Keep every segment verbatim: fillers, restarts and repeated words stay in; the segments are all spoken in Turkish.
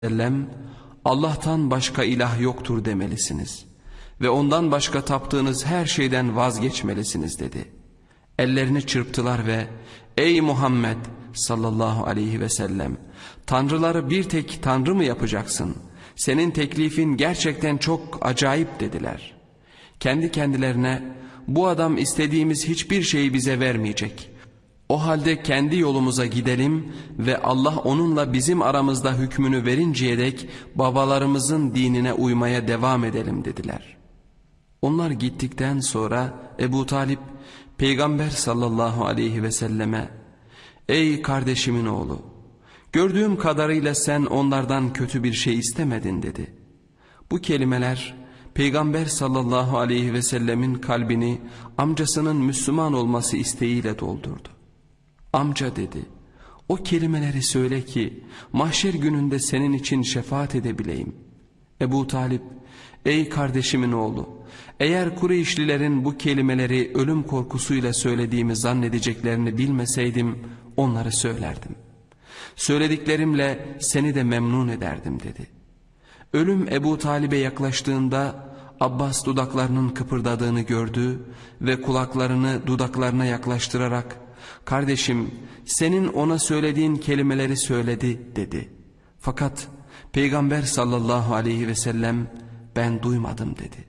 sellem, Allah'tan başka ilah yoktur demelisiniz ve ondan başka taptığınız her şeyden vazgeçmelisiniz dedi. Ellerini çırptılar ve ey Muhammed sallallahu aleyhi ve sellem, tanrıları bir tek tanrı mı yapacaksın? Senin teklifin gerçekten çok acayip dediler. Kendi kendilerine bu adam istediğimiz hiçbir şeyi bize vermeyecek. O halde kendi yolumuza gidelim ve Allah onunla bizim aramızda hükmünü verinceye dek babalarımızın dinine uymaya devam edelim dediler. Onlar gittikten sonra Ebu Talip Peygamber sallallahu aleyhi ve selleme ey kardeşimin oğlu, gördüğüm kadarıyla sen onlardan kötü bir şey istemedin dedi. Bu kelimeler Peygamber sallallahu aleyhi ve sellemin kalbini amcasının Müslüman olması isteğiyle doldurdu. Amca dedi, o kelimeleri söyle ki mahşer gününde senin için şefaat edebileyim. Ebu Talip, ey kardeşimin oğlu, eğer Kureyşlilerin bu kelimeleri ölüm korkusuyla söylediğimi zannedeceklerini bilmeseydim onları söylerdim. Söylediklerimle seni de memnun ederdim dedi. Ölüm Ebu Talib'e yaklaştığında Abbas dudaklarının kıpırdadığını gördü ve kulaklarını dudaklarına yaklaştırarak kardeşim senin ona söylediğin kelimeleri söyledi dedi. Fakat Peygamber sallallahu aleyhi ve sellem ben duymadım dedi.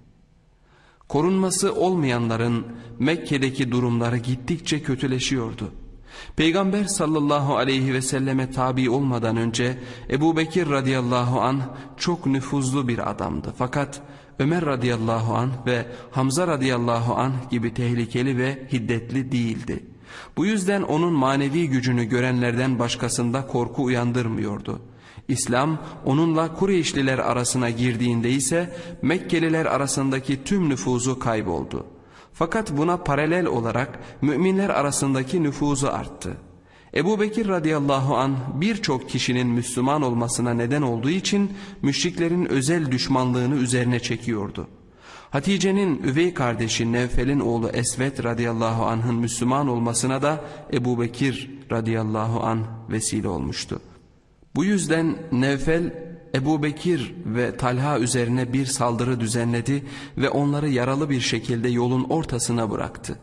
Korunması olmayanların Mekke'deki durumları gittikçe kötüleşiyordu. Peygamber sallallahu aleyhi ve selleme tabi olmadan önce Ebu Bekir radıyallahu anh çok nüfuzlu bir adamdı. Fakat Ömer radıyallahu anh ve Hamza radıyallahu anh gibi tehlikeli ve hiddetli değildi. Bu yüzden onun manevi gücünü görenlerden başkasında korku uyandırmıyordu. İslam onunla Kureyşliler arasına girdiğinde ise Mekkeliler arasındaki tüm nüfuzu kayboldu. Fakat buna paralel olarak müminler arasındaki nüfuzu arttı. Ebu Bekir radıyallahu anh birçok kişinin Müslüman olmasına neden olduğu için müşriklerin özel düşmanlığını üzerine çekiyordu. Hatice'nin üvey kardeşi Nevfel'in oğlu Esved radıyallahu anh'ın Müslüman olmasına da Ebu Bekir radıyallahu anh vesile olmuştu. Bu yüzden Nevfel Ebu Bekir ve Talha üzerine bir saldırı düzenledi ve onları yaralı bir şekilde yolun ortasına bıraktı.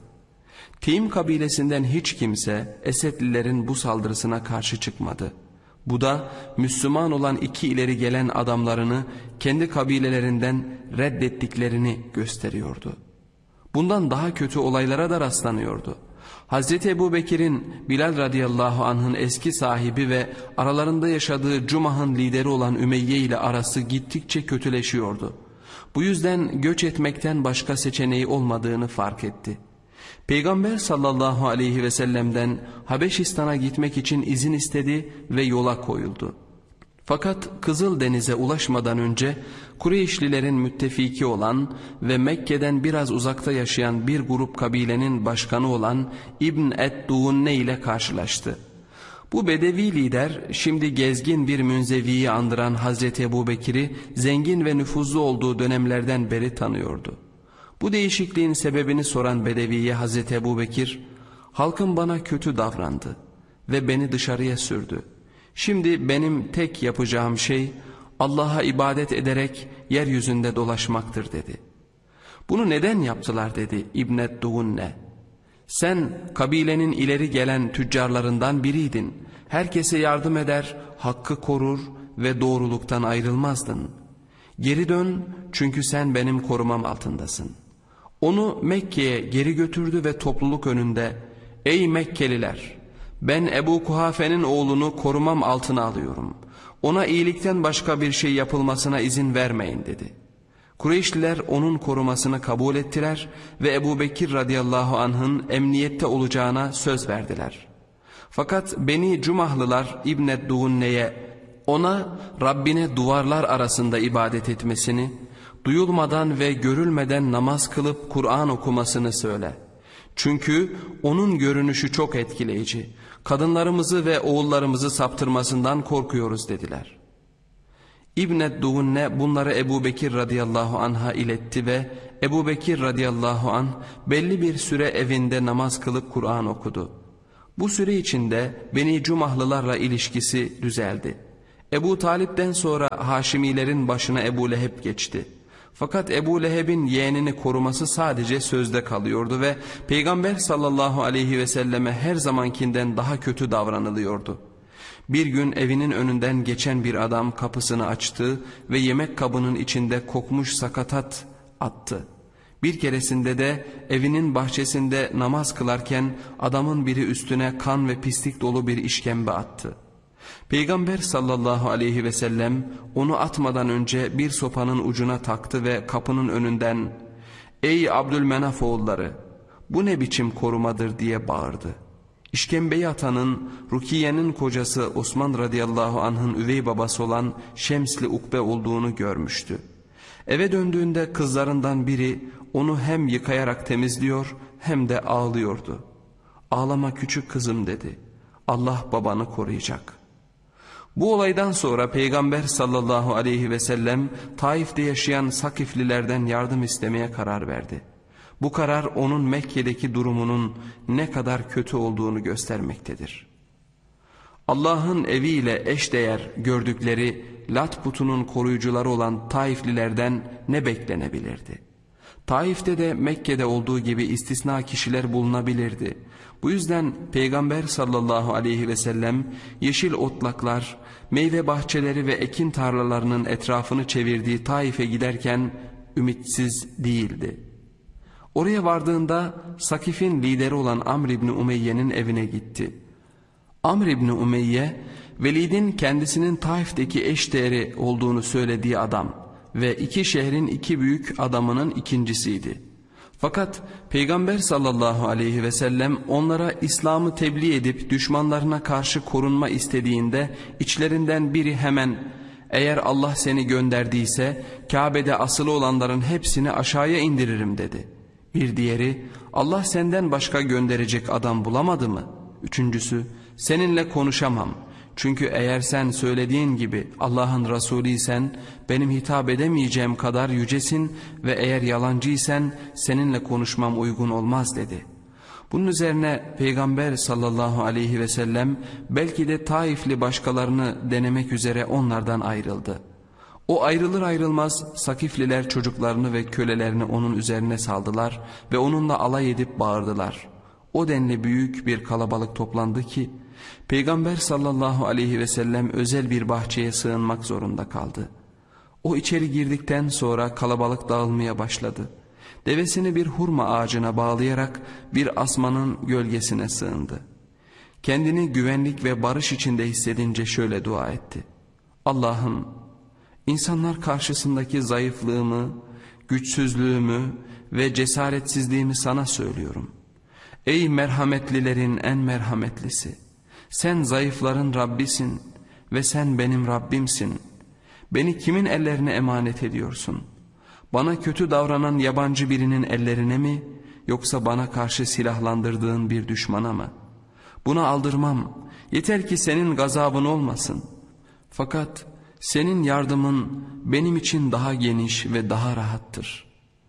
Tim kabilesinden hiç kimse Esedlilerin bu saldırısına karşı çıkmadı. Bu da Müslüman olan iki ileri gelen adamlarını kendi kabilelerinden reddettiklerini gösteriyordu. Bundan daha kötü olaylara da rastlanıyordu. Hazreti Ebu Bekir'in Bilal radıyallahu anh'ın eski sahibi ve aralarında yaşadığı Cumah'ın lideri olan Ümeyye ile arası gittikçe kötüleşiyordu. Bu yüzden göç etmekten başka seçeneği olmadığını fark etti. Peygamber sallallahu aleyhi ve sellem'den Habeşistan'a gitmek için izin istedi ve yola koyuldu. Fakat Kızıldeniz'e ulaşmadan önce Kureyşlilerin müttefiki olan ve Mekke'den biraz uzakta yaşayan bir grup kabilenin başkanı olan İbn et-Duğunne ile karşılaştı. Bu bedevi lider şimdi gezgin bir münzeviyi andıran Hazreti Ebu Bekir'i zengin ve nüfuzlu olduğu dönemlerden beri tanıyordu. Bu değişikliğin sebebini soran bedeviye Hazreti Ebu Bekir, halkım bana kötü davrandı ve beni dışarıya sürdü. Şimdi benim tek yapacağım şey Allah'a ibadet ederek yeryüzünde dolaşmaktır dedi. Bunu neden yaptılar dedi İbn Duğunne. Sen kabilenin ileri gelen tüccarlarından biriydin. Herkese yardım eder, hakkı korur ve doğruluktan ayrılmazdın. Geri dön çünkü sen benim korumam altındasın. Onu Mekke'ye geri götürdü ve topluluk önünde ey Mekkeliler! Ben Ebu Kuhafe'nin oğlunu korumam altına alıyorum. Ona iyilikten başka bir şey yapılmasına izin vermeyin dedi. Kureyşliler onun korumasını kabul ettiler ve Ebu Bekir radıyallahu anh'ın emniyette olacağına söz verdiler. Fakat Beni Cumahlılar İbn Duğunne'ye ona Rabbine duvarlar arasında ibadet etmesini, duyulmadan ve görülmeden namaz kılıp Kur'an okumasını söyle. Çünkü onun görünüşü çok etkileyici. Kadınlarımızı ve oğullarımızı saptırmasından korkuyoruz dediler. İbn Duğunne bunları Ebu Bekir radıyallahu anh'a iletti ve Ebu Bekir radıyallahu anh belli bir süre evinde namaz kılıp Kur'an okudu. Bu süre içinde Beni Cumahlılarla ilişkisi düzeldi. Ebu Talip'ten sonra Haşimilerin başına Ebu Leheb geçti. Fakat Ebu Leheb'in yeğenini koruması sadece sözde kalıyordu ve Peygamber sallallahu aleyhi ve selleme her zamankinden daha kötü davranılıyordu. Bir gün evinin önünden geçen bir adam kapısını açtı ve yemek kabının içinde kokmuş sakatat attı. Bir keresinde de evinin bahçesinde namaz kılarken adamın biri üstüne kan ve pislik dolu bir işkembe attı. Peygamber sallallahu aleyhi ve sellem onu atmadan önce bir sopanın ucuna taktı ve kapının önünden "Ey Abdülmenaf oğulları, bu ne biçim korumadır?" diye bağırdı. İşkembeyi atanın Rukiye'nin kocası Osman radıyallahu anh'ın üvey babası olan Şemsli Ukbe olduğunu görmüştü. Eve döndüğünde kızlarından biri onu hem yıkayarak temizliyor hem de ağlıyordu. "Ağlama küçük kızım," dedi. "Allah babanı koruyacak." Bu olaydan sonra Peygamber sallallahu aleyhi ve sellem Taif'te yaşayan Sakiflilerden yardım istemeye karar verdi. Bu karar onun Mekke'deki durumunun ne kadar kötü olduğunu göstermektedir. Allah'ın eviyle eşdeğer gördükleri Lat putunun koruyucuları olan Taiflilerden ne beklenebilirdi? Taif'te de Mekke'de olduğu gibi istisna kişiler bulunabilirdi. Bu yüzden Peygamber sallallahu aleyhi ve sellem yeşil otlaklar, meyve bahçeleri ve ekin tarlalarının etrafını çevirdiği Taif'e giderken ümitsiz değildi. Oraya vardığında Sakif'in lideri olan Amr İbni Umeyye'nin evine gitti. Amr İbni Umeyye, Velid'in kendisinin Taif'teki eşdeğeri olduğunu söylediği adam ve iki şehrin iki büyük adamının ikincisiydi. Fakat Peygamber sallallahu aleyhi ve sellem onlara İslam'ı tebliğ edip düşmanlarına karşı korunma istediğinde içlerinden biri hemen "Eğer Allah seni gönderdiyse Kabe'de asılı olanların hepsini aşağıya indiririm," dedi. Bir diğeri "Allah senden başka gönderecek adam bulamadı mı?" Üçüncüsü "Seninle konuşamam. Çünkü eğer sen söylediğin gibi Allah'ın Resulüysen benim hitap edemeyeceğim kadar yücesin ve eğer yalancıysen seninle konuşmam uygun olmaz," dedi. Bunun üzerine Peygamber sallallahu aleyhi ve sellem belki de Taifli başkalarını denemek üzere onlardan ayrıldı. O ayrılır ayrılmaz Sakifliler çocuklarını ve kölelerini onun üzerine saldılar ve onunla alay edip bağırdılar. O denli büyük bir kalabalık toplandı ki Peygamber sallallahu aleyhi ve sellem özel bir bahçeye sığınmak zorunda kaldı. O içeri girdikten sonra kalabalık dağılmaya başladı. Devesini bir hurma ağacına bağlayarak bir asmanın gölgesine sığındı. Kendini güvenlik ve barış içinde hissedince şöyle dua etti: "Allah'ım, insanlar karşısındaki zayıflığımı, güçsüzlüğümü ve cesaretsizliğimi sana söylüyorum. Ey merhametlilerin en merhametlisi! Sen zayıfların Rabbisin ve sen benim Rabbimsin. Beni kimin ellerine emanet ediyorsun? Bana kötü davranan yabancı birinin ellerine mi, yoksa bana karşı silahlandırdığın bir düşmana mı? Buna aldırmam, yeter ki senin gazabın olmasın. Fakat senin yardımın benim için daha geniş ve daha rahattır.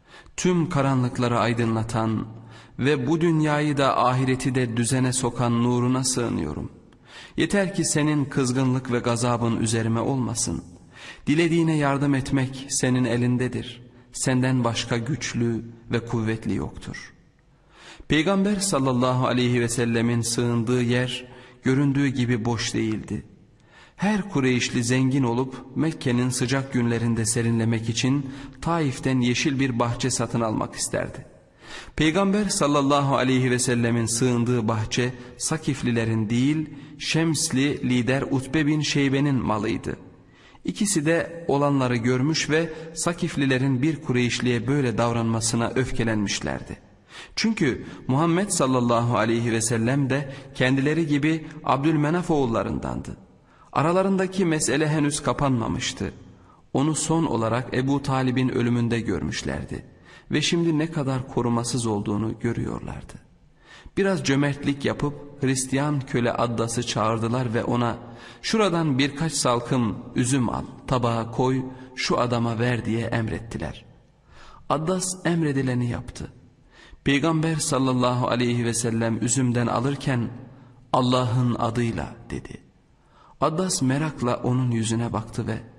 Tüm karanlıkları aydınlatan ve bu dünyayı da ahireti de düzene sokan nuruna sığınıyorum. Yeter ki senin kızgınlık ve gazabın üzerime olmasın. Dilediğine yardım etmek senin elindedir. Senden başka güçlü ve kuvvetli yoktur." Peygamber sallallahu aleyhi ve sellemin sığındığı yer göründüğü gibi boş değildi. Her Kureyşli zengin olup Mekke'nin sıcak günlerinde serinlemek için Taif'ten yeşil bir bahçe satın almak isterdi. Peygamber sallallahu aleyhi ve sellemin sığındığı bahçe Sakiflilerin değil, Şemsli lider Utbe bin Şeybe'nin malıydı. İkisi de olanları görmüş ve Sakiflilerin bir Kureyşliye böyle davranmasına öfkelenmişlerdi. Çünkü Muhammed sallallahu aleyhi ve sellem de kendileri gibi Abdülmenaf oğullarındandı. Aralarındaki mesele henüz kapanmamıştı. Onu son olarak Ebu Talib'in ölümünde görmüşlerdi ve şimdi ne kadar korumasız olduğunu görüyorlardı. Biraz cömertlik yapıp Hristiyan köle Addas'ı çağırdılar ve ona "Şuradan birkaç salkım üzüm al, tabağa koy, şu adama ver," diye emrettiler. Addas emredileni yaptı. Peygamber sallallahu aleyhi ve sellem üzümden alırken "Allah'ın adıyla," dedi. Addas merakla onun yüzüne baktı ve